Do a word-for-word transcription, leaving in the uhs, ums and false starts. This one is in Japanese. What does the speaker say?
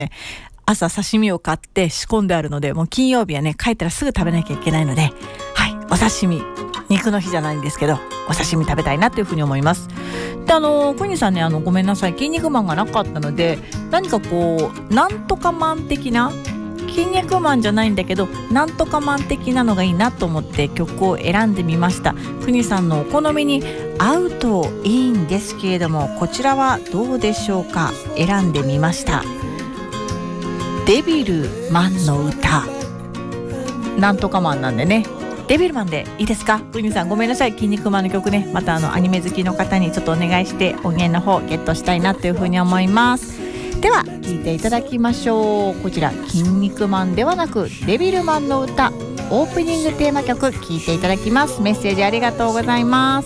朝刺身を買って仕込んであるので、もう金曜日はね帰ったらすぐ食べなきゃいけないので、はい、お刺身、肉の日じゃないんですけどお刺身食べたいなというふうに思います。で、あのクニさんね、あのごめんなさい、筋肉マンがなかったので、何かこうなんとかマン的な、筋肉マンじゃないんだけどなんとかマン的なのがいいなと思って曲を選んでみました。クニさんのお好みに合うといいんですけれども、こちらはどうでしょうか。選んでみました。デビルマンの歌、なんとかマンなんでね、デビルマンでいいですか。クニさんごめんなさい、筋肉マンの曲ね、またあのアニメ好きの方にちょっとお願いして音源の方ゲットしたいなというふうに思います。では聴いていただきましょう。こちら筋肉マンではなくデビルマンの歌、オープニングテーマ曲聴いていただきます。メッセージありがとうございます。